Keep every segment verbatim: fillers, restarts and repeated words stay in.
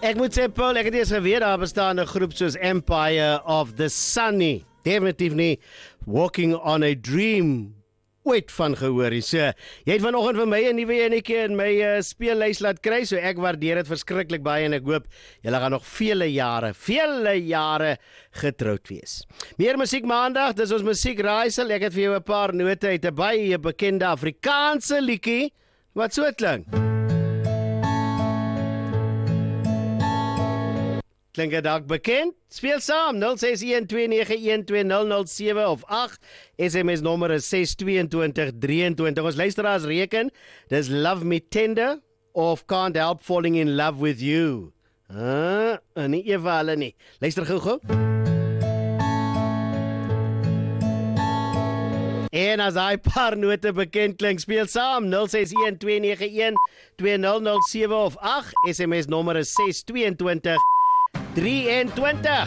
Ek moet sê, Paul, ek het eers geweet daar bestaan 'n groep soos Empire of the Sun nie. Definitief nie Walking on a Dream ooit van gehoor. So, jy het vanoggend vir my 'n nuwe enetjie in my uh, speellys laat kry, so ek waardeer dit verskriklik baie en ek hoop julle gaan nog vele jare, vele jare getroud wees. Meer musiek maandag, dis ons musiek raaisel. Ek het vir jou 'n paar note uit 'n baie bekende Afrikaanse liedjie wat so klink. Klink dit dalk bekend? Speel saam nul ses een twee nege een twee nul nul sewe of agt. S M S nommer is ses twee twee drie twee. Ons luisteraars reken, dis Love Me Tender of Can't Help Falling in Love with You. Ah, nie Eva hulle nie. Luister gou gou. En as hy paar note bekend klink, speel saam nul ses een twee nege een twee nul nul sewe of agt. S M S nommer is ses twee twee drie twee.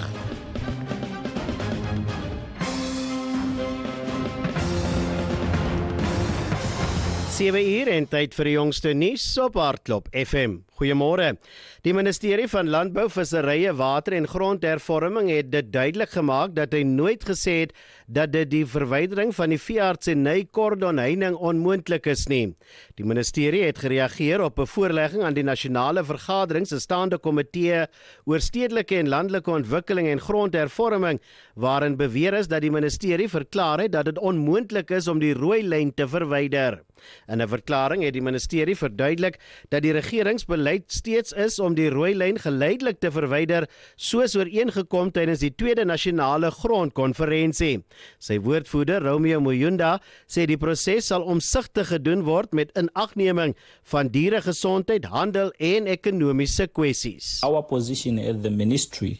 sewe uur en tyd vir die jongste nuus op Hartklop F M. Goeiemôre. Die ministerie van Landbou, Visserye, Water en Grondhervorming het dit duidelik gemaak dat hy nooit gesê het dat dit die verwydering van die veeartseny-kordonheining onmoontlik is nie. Die ministerie het gereageer op 'n voorlegging aan die Nasionale Vergadering se staande komitee oor stedelike en landelike ontwikkeling en grondhervorming, waarin beweer is dat die ministerie verklaar het dat dit onmoontlik is om die rooi lyn te verwyder. In 'n verklaring het die ministerie verduidelik dat die regeringsbeleid steeds is om die rooi lyn geleidelik te verwyder, soos ooreengekom tydens die tweede nasionale grondkonferensie. Sy woordvoerder, Romeo Muyunda, sê die proses sal omsigtig gedoen word met inagneming van dieregesondheid, handel en ekonomiese kwessies. Our position at the ministry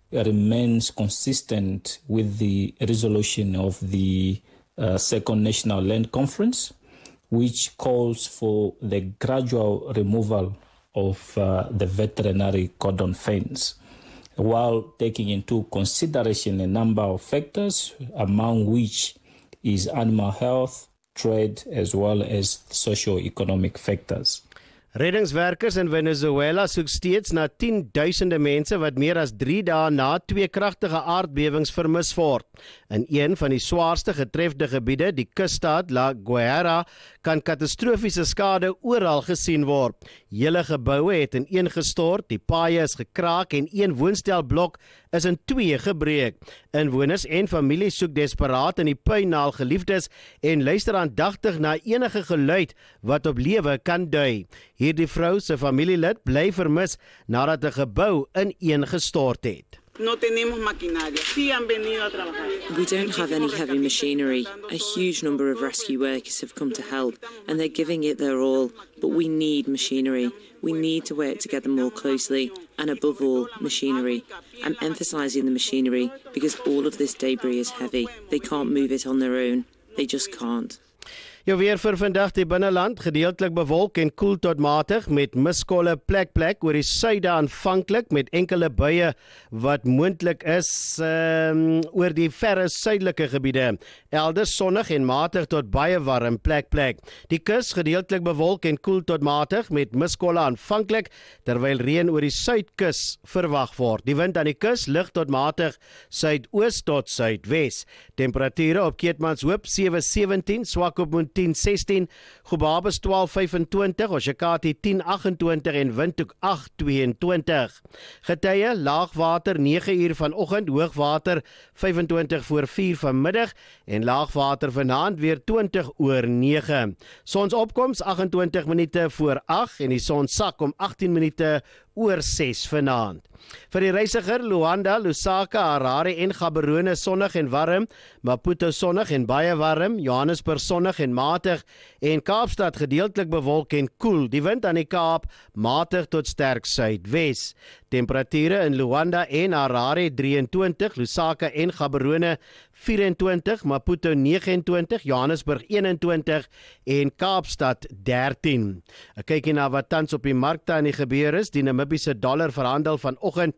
remains consistent with the resolution of the uh, Second National Land Conference, which calls for the gradual removal of uh, the veterinary cordon fence, while taking into consideration a number of factors, among which is animal health, trade, as well as socio-economic factors. Reddingswerkers in Venezuela soek steeds na tienduisende mense wat meer as drie dae na twee kragtige aardbewings vermis word. In een van die swaarste getrefde gebiede, die kusstaat La Guaira, kan katastrofiese skade oral gesien word. Hele geboue het ineengestort, die paaie is gekraak en een woonstelblok is in twee gebreek. Inwoners en familie soek desperaat in die puin na hul geliefdes en luister aandagtig na enige geluid wat op lewe kan dui. Hierdie vrou se familielid bly vermis nadat 'n gebou ineengestort het. No tenemos maquinaria. Sí han venido a trabajar. We don't have any heavy machinery. A huge number of rescue workers have come to help, and they're giving it their all, but we need machinery. We need to work together more closely, and above all, machinery. I'm emphasising the machinery because all of this debris is heavy. They can't move it on their own. They just can't. Jou weer vir vandag, die binneland gedeeltelik bewolk en koel tot matig met miskolle plek plek oor die suide aanvanklik met enkele buie wat moontlik is um, oor die verre suidelike gebiede. Elders sonnig en matig tot baie warm plek plek. Die kus gedeeltelik bewolk en koel tot matig met miskolle aanvanklik terwyl reën oor die suidkus verwag word. Die wind aan die kus lig tot matig suidoos tot suidwes. Temperature op Keetmanshoop sewe sewentien, Swakopmund tien sestien, Gobabis twaalf vyfentwintig, Oshakati tien agentwintig en Windhoek agt tweeëntwintig. Getye laagwater nege uur vanoggend, hoogwater vyfentwintig voor vier vanmiddag en laagwater vanaand weer twintig oor nege. Sonsopkoms agentwintig minute voor agt en die son sak om agttien minute oor ses vanaand. Vir die reisiger, Luanda, Lusaka, Harare en Gaborone sonnig en warm, Maputo sonnig en baie warm, Johannesburg sonnig en matig en Kaapstad gedeeltelik bewolk en koel. Die wind aan die Kaap matig tot sterk suidwes. Temperature in Luanda en Harare drieëntwintig, Lusaka en Gaborone vyfentwintig, Maputo negenentwintig, Johannesburg eenentwintig en Kaapstad dertien. Ek kyk na wat tans op die markte aan die gebeur is. Die Namibiese dollar verhandel vanoggend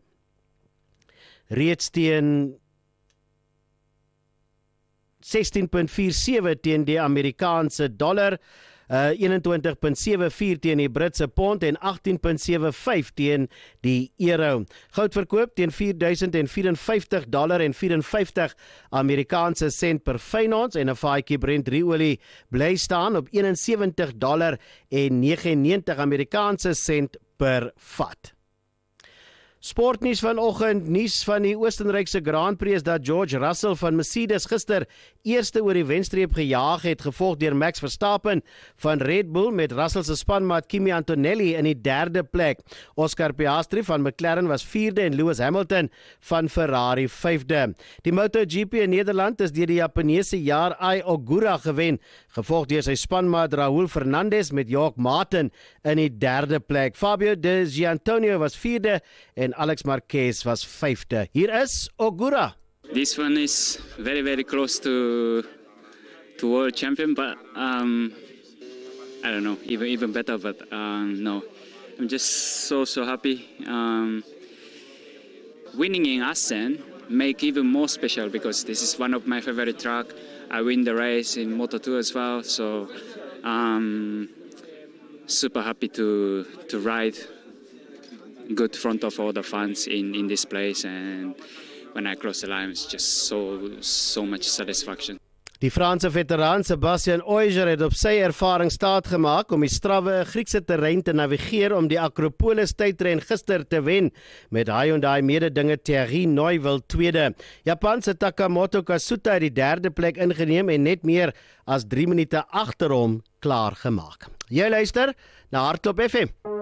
reeds teen sestien komma vyf sewe teen die Amerikaanse dollar. uh, eenentwintig komma sewe vier teen die Britse pond en agttien komma sewe vyf teen die euro. Goud verkoop teen vier duisend vyf dollar en vyfenvyftig Amerikaanse sent per fyn ons en 'n vaatjie Brent ruolie bly staan op eenensewentig dollar en negenennegentig Amerikaanse sent per vat. Sportnuus vanoggend, nuus van die Oostenrykse Grand Prix dat George Russell van Mercedes gister eerste oor die wenstreep gejaag het, gevolg deur Max Verstappen van Red Bull met Russell se spanmaat Kimi Antonelli in die derde plek. Oscar Piastri van McLaren was vierde en Lewis Hamilton van Ferrari vyfde. Die MotoGP in Nederland is deur die Japaneese jaar Ai Ogura gewen, gevolg deur sy spanmaat Raul Fernandez met Jorg Martin in die derde plek. Fabio De Gianantonio was vierde en Alex Marquez was vyfde. Hier is Ogura. This one is very, very close to to world champion, but um, I don't know, even even better. But um, no, I'm just so so happy. Um, winning in Assen make even more special because this is one of my favorite track. I win the race in Moto two as well, so um, super happy to to ride good front of all the fans in in this place, and when I cross the line, it's just so, so much satisfaction. Die Franse veteraan Sebastian Ogier het op sy ervaring staat gemaak om die strawwe Griekse terrein te navigeer om die Acropolis tydren gister te wen met Hyundai mededinge Thierry Neuville tweede. Japanse Takamoto Kasuta het die derde plek ingeneem en net meer as drie minute agter hom klaar gemaak. Jy luister na Hardloop F M.